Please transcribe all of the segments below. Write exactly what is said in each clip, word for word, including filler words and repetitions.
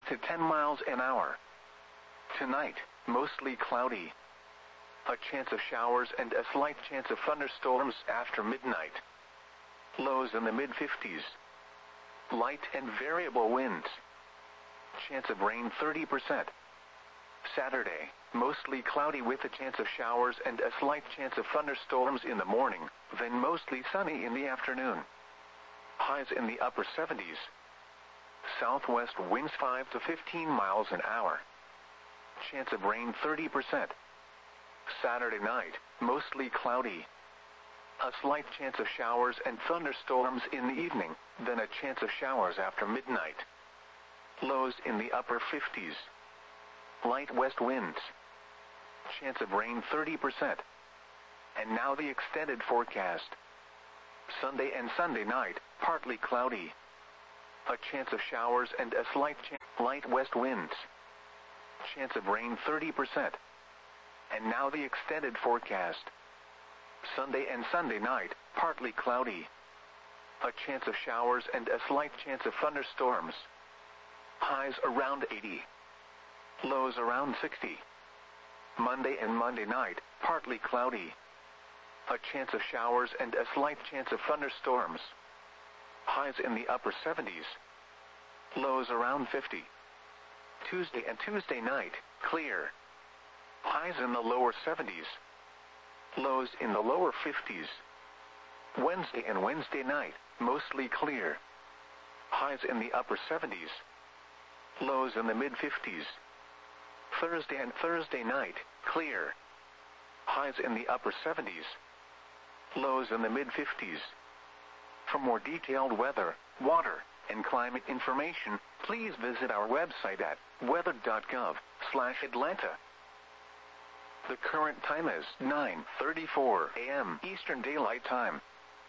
to ten miles an hour. Tonight, mostly cloudy. A chance of showers and a slight chance of thunderstorms after midnight. Lows in the mid fifties. Light and variable winds. Chance of rain thirty percent. Saturday, mostly cloudy with a chance of showers and a slight chance of thunderstorms in the morning, then mostly sunny in the afternoon. Highs in the upper seventies. Southwest winds five to fifteen miles an hour. Chance of rain thirty percent. Saturday night, mostly cloudy. A slight chance of showers and thunderstorms in the evening, then a chance of showers after midnight. Lows in the upper fifties. Light west winds. Chance of rain thirty percent. And now the extended forecast. Sunday and Sunday night, partly cloudy. A chance of showers and a slight chance. Light west winds. Chance of rain thirty percent. And now the extended forecast. Sunday and Sunday night, partly cloudy. A chance of showers and a slight chance of thunderstorms. Highs around eighty. Lows around sixty. Monday and Monday night, partly cloudy. A chance of showers and a slight chance of thunderstorms. Highs in the upper seventies. Lows around fifty. Tuesday and Tuesday night, clear. Highs in the lower seventies. Lows in the lower fifties. Wednesday and Wednesday night, mostly clear. Highs in the upper seventies. Lows in the mid fifties. Thursday and Thursday night, clear. Highs in the upper seventies. Lows in the mid fifties. For more detailed weather, water, and climate information, please visit our website at weather dot gov slash Atlanta. The current time is nine thirty-four a m Eastern Daylight Time.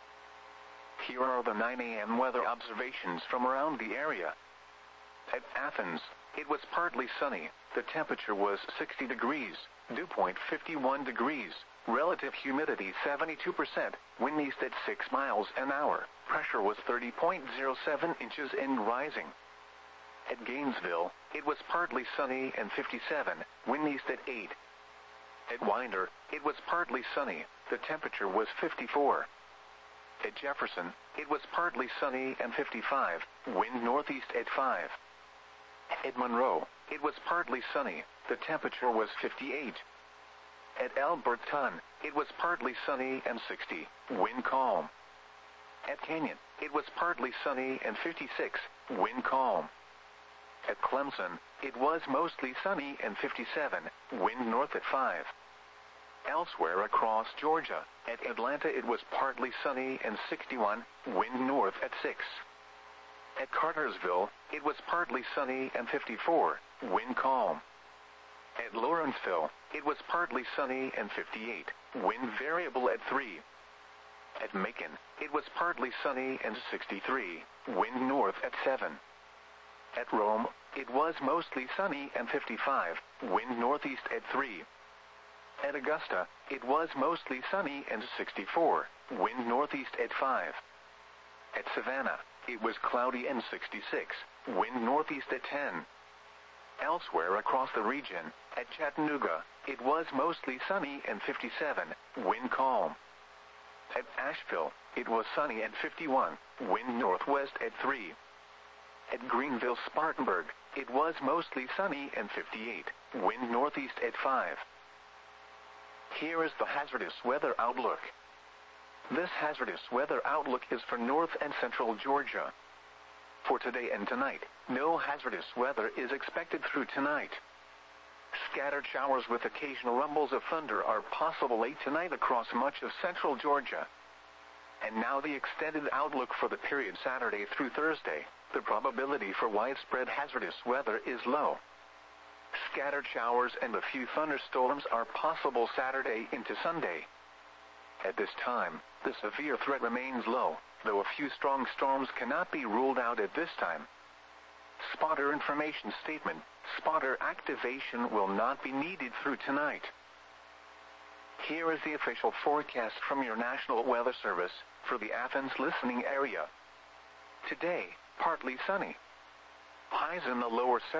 Here are the nine a m weather observations from around the area. At Athens, it was partly sunny. The temperature was sixty degrees, dew point fifty-one degrees, relative humidity seventy-two percent, wind east at six miles an hour, pressure was thirty point zero seven inches and rising. At Gainesville, it was partly sunny and fifty-seven, wind east at eight. At Winder, it was partly sunny, the temperature was fifty-four. At Jefferson, it was partly sunny and fifty-five, wind northeast at five. At Monroe, it was partly sunny, the temperature was fifty-eight. At Alberton, it was partly sunny and sixty, wind calm. At Canyon, it was partly sunny and fifty-six, wind calm. At Clemson, it was mostly sunny and fifty-seven, wind north at five. Elsewhere across Georgia, at Atlanta it was partly sunny and sixty-one, wind north at six. At Cartersville, it was partly sunny and fifty-four, wind calm. At Lawrenceville, it was partly sunny and fifty-eight, wind variable at three. At Macon, it was partly sunny and sixty-three, wind north at seven. At Rome, it was mostly sunny and fifty-five, wind northeast at three. At Augusta, it was mostly sunny and sixty-four, wind northeast at five. At Savannah, it was cloudy and sixty-six, wind northeast at ten. Elsewhere across the region, at Chattanooga, it was mostly sunny and fifty-seven, wind calm. At Asheville, it was sunny and fifty-one, wind northwest at three. At Greenville-Spartanburg, it was mostly sunny and fifty-eight, wind northeast at five. Here is the hazardous weather outlook. This hazardous weather outlook is for north and central Georgia. For today and tonight, no hazardous weather is expected through tonight. Scattered showers with occasional rumbles of thunder are possible late tonight across much of central Georgia. And now the extended outlook for the period Saturday through Thursday. The probability for widespread hazardous weather is low. Scattered showers and a few thunderstorms are possible Saturday into Sunday. At this time, the severe threat remains low, though a few strong storms cannot be ruled out at this time. Spotter information statement: spotter activation will not be needed through tonight. Here is the official forecast from your National Weather Service for the Athens listening area. Today, partly sunny. Highs in the lower